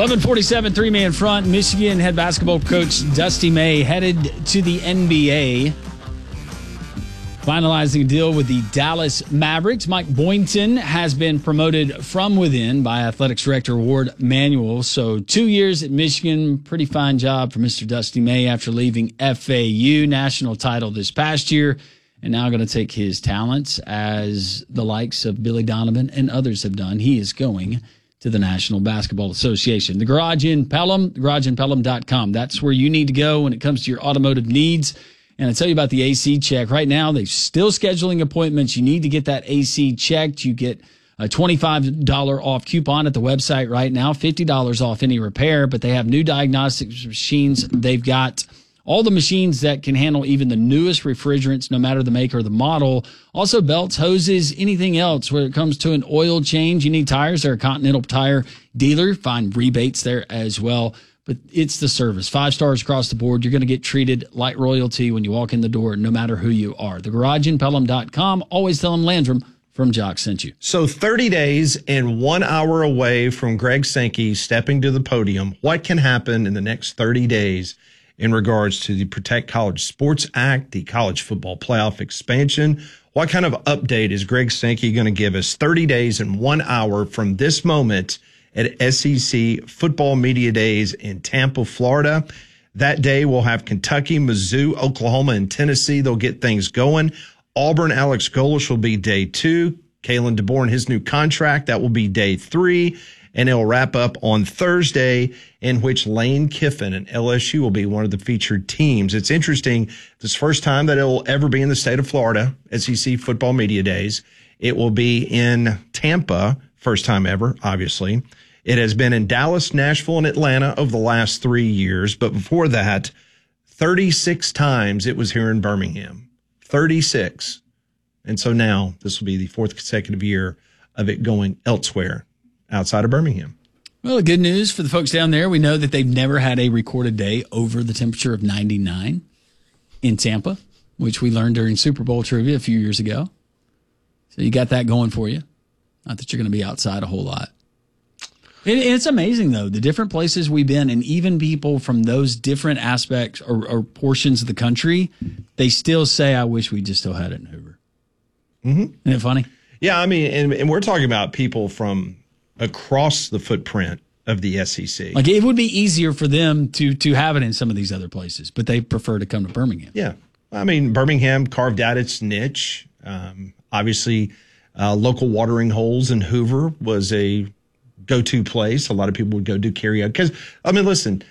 11:47, three-man front. Michigan head basketball coach Dusty May headed to the NBA, finalizing a deal with the Dallas Mavericks. Mike Boynton has been promoted from within by Athletics Director Ward Manuel. So 2 years at Michigan, pretty fine job for Mr. Dusty May after leaving FAU. National title this past year, and now going to take his talents as the likes of Billy Donovan and others have done. He is going to the National Basketball Association. The Garage in Pelham, garageinpelham.com. That's where you need to go when it comes to your automotive needs. And I tell you about the AC check. Right now, they're still scheduling appointments. You need to get that AC checked. You get a $25 off coupon at the website right now, $50 off any repair, but they have new diagnostics machines. They've got all the machines that can handle even the newest refrigerants, no matter the make or the model. Also belts, hoses, anything else. When it comes to an oil change, you need tires. They're a Continental Tire dealer. Find rebates there as well. But it's the service. 5 stars across the board. You're going to get treated like royalty when you walk in the door, no matter who you are. TheGarageInPelham.com. Always tell them Landrum from Jock sent you. So 30 days and 1 hour away from Greg Sankey stepping to the podium. What can happen in the next 30 days in regards to the Protect College Sports Act, the college football playoff expansion? What kind of update is Greg Sankey going to give us 30 days and 1 hour from this moment at SEC Football Media Days in Tampa, Florida? That day we'll have Kentucky, Mizzou, Oklahoma, and Tennessee. They'll get things going. Auburn, Alex Golesh will be day 2. Kalen DeBoer and his new contract, that will be day 3. And it'll wrap up on Thursday, in which Lane Kiffin and LSU will be one of the featured teams. It's interesting. This is the first time that it will ever be in the state of Florida, SEC Football Media Days. It will be in Tampa, first time ever, obviously. It has been in Dallas, Nashville, and Atlanta over the last 3 years. But before that, 36 times it was here in Birmingham. 36. And so now this will be the 4th consecutive year of it going elsewhere outside of Birmingham. Well, the good news for the folks down there, we know that they've never had a recorded day over the temperature of 99 in Tampa, which we learned during Super Bowl trivia a few years ago. So you got that going for you. Not that you're going to be outside a whole lot. It's amazing, though, the different places we've been, and even people from those different aspects or portions of the country, they still say, I wish we just still had it in Hoover. Mm-hmm. Isn't it funny? Yeah, I mean, and we're talking about people from across the footprint of the SEC. Like, it would be easier for them to have it in some of these other places, but they prefer to come to Birmingham. Yeah. I mean, Birmingham carved out its niche. Obviously, local watering holes in Hoover was a go-to place. A lot of people would go do karaoke. Because, I mean, listen,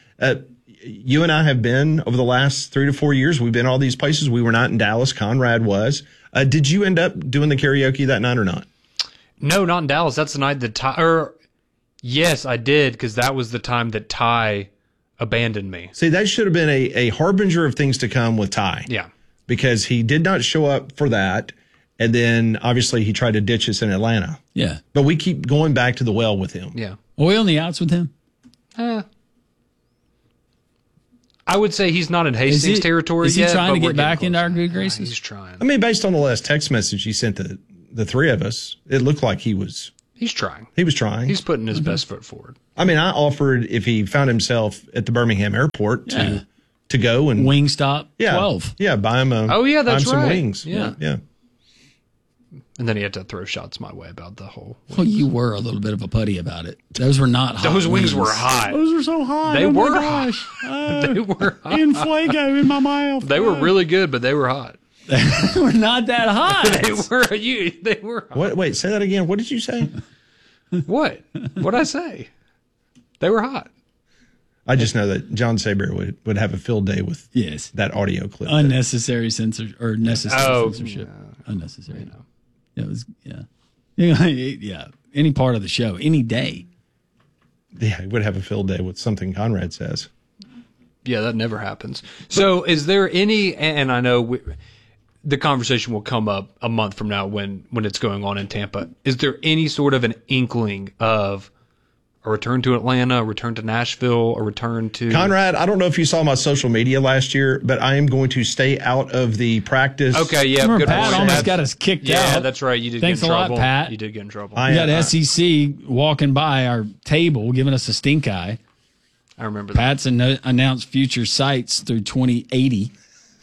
you and I have been, over the last 3 to 4 years, we've been all these places. We were not in Dallas. Conrad was. Did you end up doing the karaoke that night or not? No, not in Dallas. That's the night that Ty, yes, I did, because that was the time that Ty abandoned me. See, that should have been a harbinger of things to come with Ty. Yeah. Because he did not show up for that. And then, obviously, he tried to ditch us in Atlanta. Yeah. But we keep going back to the well with him. Yeah. Oil in the outs with him? I would say he's not in Hastings territory yet. Is he trying to get back into our good graces? He's trying. I mean, based on the last text message he sent the three of us, it looked like he was. He's trying. He was trying. He's putting his best foot forward. I mean, I offered if he found himself at the Birmingham airport to go and Wingstop 12. Yeah, buy him some wings. Yeah. Yeah. And then he had to throw shots my way about the whole wings. Well, you were a little bit of a putty about it. Those were not hot. Those wings were hot. Those were so hot. They were hot. They were hot. In Fuego in my mouth. They were really good, but they were hot. They were not that hot. They were hot. What? Wait, say that again. What did you say? What? What'd I say? They were hot. I just know that John Saber would have a field day with that audio clip. Unnecessary censorship. No. Unnecessary. It was, yeah. Any part of the show, any day. Yeah, he would have a field day with something Conrad says. Yeah, that never happens. So is there any, and I know the conversation will come up a month from now when it's going on in Tampa. Is there any sort of an inkling of a return to Atlanta, a return to Nashville, a return to Conrad, I don't know if you saw my social media last year, but I am going to stay out of the practice. Okay, yeah, Remember good Pat point. almost got us kicked out. Yeah, that's right. You did Thanks get in a lot, trouble. Pat. You did get in trouble. We got SEC walking by our table, giving us a stink eye. I remember that. Pat's announced future sites through 2080.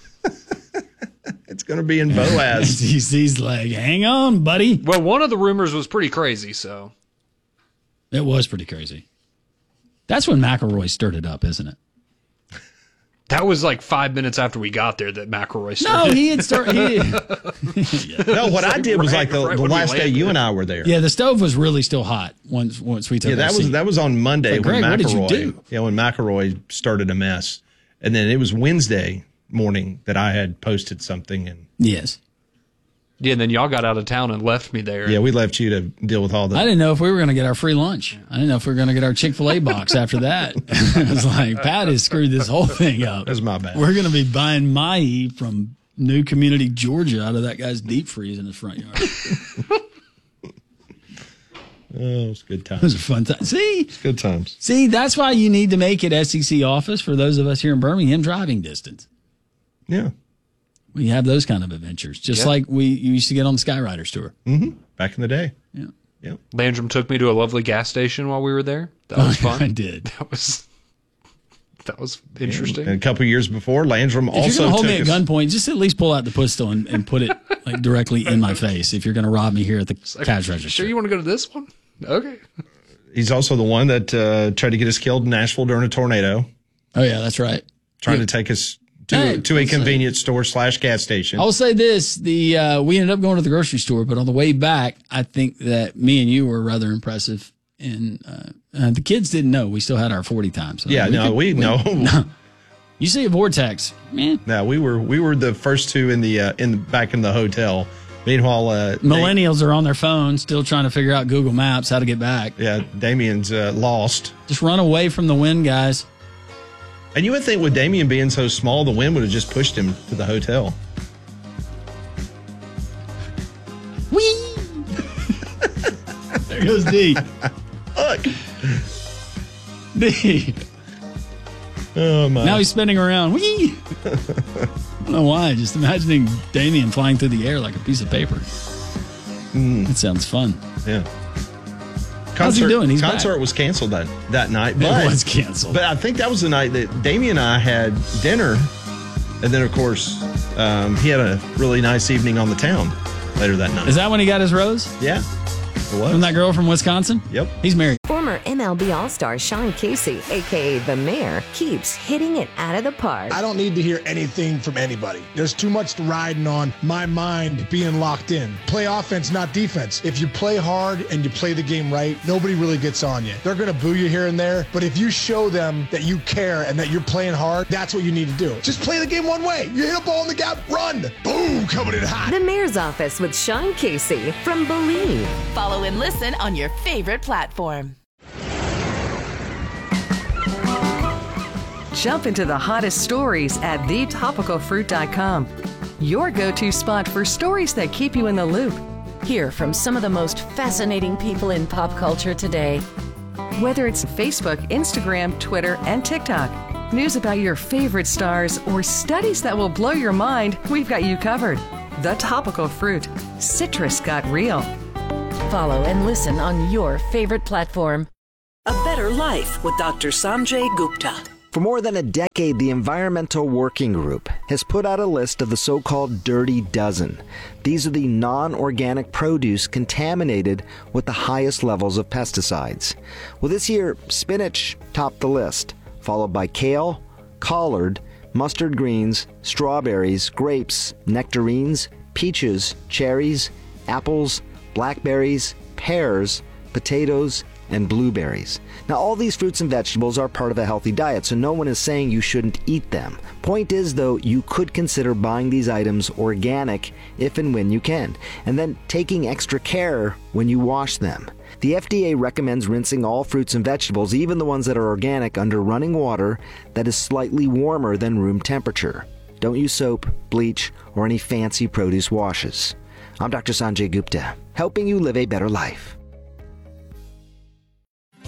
It's going to be in Boaz. SEC's like, hang on, buddy. Well, one of the rumors was pretty crazy, so. It was pretty crazy. That's when McElroy stirred it up, isn't it? That was like 5 minutes after we got there that McElroy started. No, he had started. No, what I did was right- like the right when we last day landed. you and I were there. Yeah, the stove was really still hot once we took Yeah, our seat. that was on Monday Like, when Greg, what McElroy. did you do? Yeah, when McElroy started a mess, and then it was Wednesday morning that I had posted something, and Yes. Yeah, and then y'all got out of town and left me there. yeah, we left you to deal with all I the. didn't know if we were going to get our free lunch. I didn't know if we were going to get our Chick-fil-A box after that. It was like, Pat has screwed this whole thing up. That's my bad. We're going to be buying mahi from New Community, Georgia, out of that guy's deep freeze in his front yard. Oh, it's good times. Those are fun times. Good times. See, that's why you need to make it SEC office for those of us here in Birmingham driving distance. Yeah. We have those kind of adventures, just Yeah. like you used to get on the Skyriders tour. Back in the day. Yeah. Yep. Landrum took me to a lovely gas station while we were there. That was fun. I did. That was interesting. And a couple years before, Landrum If you're also going to hold took me at us. gunpoint, just at least pull out the pistol and put it like directly in my face if you're going to rob me here at the cash register. Sure, you want to go to this one? Okay. He's also the one that tried to get us killed in Nashville during a tornado, Oh, yeah, that's right. trying to take us Hey, to a convenience store / gas station. I'll say this: we ended up going to the grocery store, but on the way back, I think that me and you were rather impressive. And the kids didn't know we still had our 40 times. So Yeah, we know. You see a vortex, man. No, we were the first two in the back in the hotel. Meanwhile, Millennials are on their phones, still trying to figure out Google Maps how to get back. Damien's lost. Just run away from the wind, guys. And you would think with Damien being so small, the wind would have just pushed him to the hotel. Whee! There goes D. Look. D. Oh my! Now he's spinning around. Whee! I don't know why. Just imagining Damien flying through the air like a piece of paper. It sounds fun. Yeah. How's he doing? He's concert back. was canceled that night. But, It was canceled. But I think that was the night that Damien and I had dinner. And then, of course, he had a really nice evening on the town later that night. Is that when he got his rose? Yeah, it was. From that girl from Wisconsin? Yep. He's married. Former MLB All-Star Sean Casey, a.k.a. The Mayor, keeps hitting it out of the park. I don't need to hear anything from anybody. There's too much riding on my mind being locked in. Play offense, not defense. If you play hard and you play the game right, nobody really gets on you. They're going to boo you here and there, but if you show them that you care and that you're playing hard, that's what you need to do. Just play the game one way. You hit a ball in the gap, run. Boom, coming in hot. The Mayor's Office with Sean Casey from Believe. Follow and listen on your favorite platform. Jump into the hottest stories at thetopicalfruit.com. Your go-to spot for stories that keep you in the loop. Hear from some of the most fascinating people in pop culture today. Whether it's Facebook, Instagram, Twitter, and TikTok. News about your favorite stars or studies that will blow your mind, we've got you covered. The Topical Fruit. Citrus got real. Follow and listen on your favorite platform. A Better Life with Dr. Sanjay Gupta. For more than a decade, the Environmental Working Group has put out a list of the so-called Dirty Dozen. These are the non-organic produce contaminated with the highest levels of pesticides. Well, this year, spinach topped the list, followed by kale, collard, mustard greens, strawberries, grapes, nectarines, peaches, cherries, apples, blackberries, pears, potatoes, and blueberries. Now, all these fruits and vegetables are part of a healthy diet, so no one is saying you shouldn't eat them. Point is, though, you could consider buying these items organic if and when you can, and then taking extra care when you wash them. The FDA recommends rinsing all fruits and vegetables, even the ones that are organic, under running water that is slightly warmer than room temperature. Don't use soap, bleach, or any fancy produce washes. I'm Dr. Sanjay Gupta, helping you live a better life.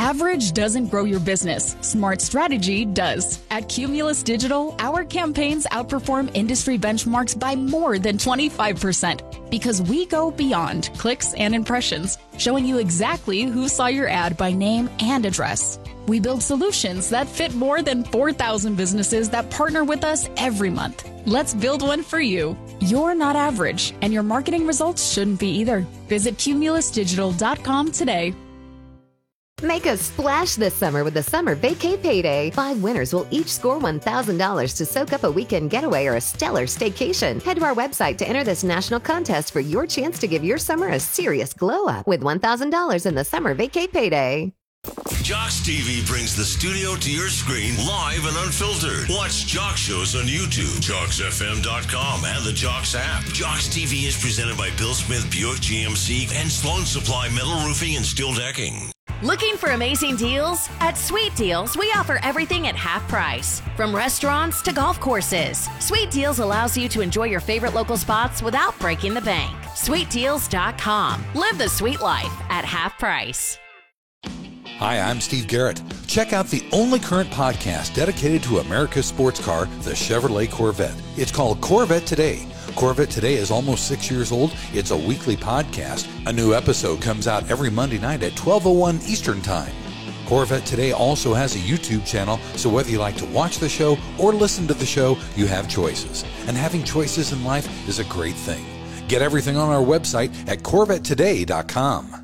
Average doesn't grow your business. Smart strategy does. At Cumulus Digital, our campaigns outperform industry benchmarks by more than 25% because we go beyond clicks and impressions, showing you exactly who saw your ad by name and address. We build solutions that fit more than 4,000 businesses that partner with us every month. Let's build one for you. You're not average, and your marketing results shouldn't be either. Visit cumulusdigital.com today. Make a splash this summer with the Summer Vacay Payday. 5 winners will each score $1,000 to soak up a weekend getaway or a stellar staycation. Head to our website to enter this national contest for your chance to give your summer a serious glow up with $1,000 in the Summer Vacay Payday. Jocks TV brings the studio to your screen live and unfiltered. Watch Jocks shows on YouTube, JocksFM.com, and the Jocks app. Jocks TV is presented by Bill Smith Buick GMC and Sloan Supply Metal Roofing and Steel Decking. Looking for amazing deals? At Sweet Deals, we offer everything at half price. From restaurants to golf courses, Sweet Deals allows you to enjoy your favorite local spots without breaking the bank. SweetDeals.com. Live the sweet life at half price. Hi, I'm Steve Garrett. Check out the only current podcast dedicated to America's sports car, the Chevrolet Corvette. It's called Corvette Today. Corvette Today is almost 6 years old. It's a weekly podcast. A new episode comes out every Monday night at 12:01 Eastern Time. Corvette Today also has a YouTube channel, so whether you like to watch the show or listen to the show, you have choices. And having choices in life is a great thing. Get everything on our website at CorvetteToday.com.